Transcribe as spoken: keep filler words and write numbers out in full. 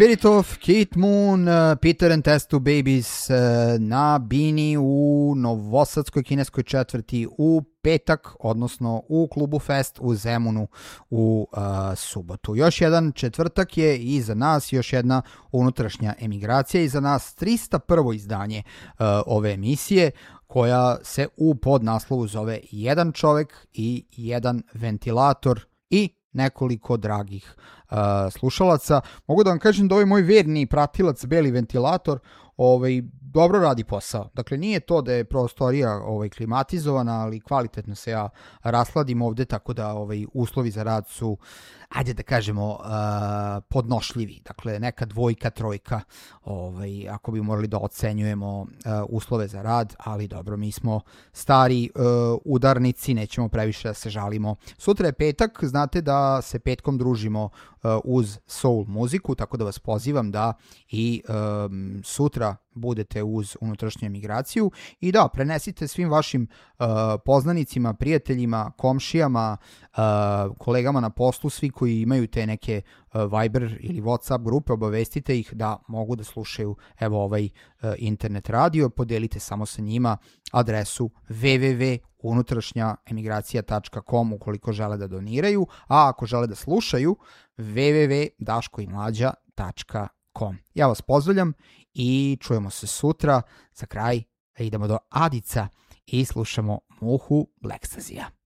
Spirit of Kate Moon, uh, Peter and Test Tube Babies uh, na Bini u Novosadskoj kineskoj četvrti u petak, odnosno u Klubu Fest u Zemunu u uh, subotu. Još jedan četvrtak je iza nas, još jedna unutrašnja emigracija iza nas, trista prvo izdanje uh, ove emisije, koja se u podnaslovu zove Jedan čovek i jedan ventilator i nekoliko dragih uh, slušalaca. Mogu da vam kažem da ovaj moj verni pratilac Beli ventilator ovaj, dobro radi posao. Dakle, nije to da je prostorija ovaj, klimatizovana, ali kvalitetno se ja rasladim ovde, tako da ovaj, uslovi za rad su, ajde da kažemo, uh, podnošljivi. Dakle, neka dvojka, trojka, ovaj, ako bi morali da ocenjujemo uh, uslove za rad, ali dobro, mi smo stari uh, udarnici, nećemo previše da se žalimo. Sutra je petak, znate da se petkom družimo uh, uz soul muziku, tako da vas pozivam da i um, sutra budete uz unutrašnju emigraciju i da, prenesite svim vašim uh, poznanicima, prijateljima, komšijama, uh, kolegama na poslu, svi koji imaju te neke uh, Viber ili WhatsApp grupe, obavestite ih da mogu da slušaju evo ovaj uh, internet radio, podelite samo sa njima adresu w w w tačka unutrašnja emigracija tačka com ukoliko žele da doniraju, a ako žele da slušaju w w w tačka daško i mlađa tačka com. Ja vas pozdravljam i čujemo se sutra. Za kraj idemo do Adica i slušamo Muhu Blackstazija.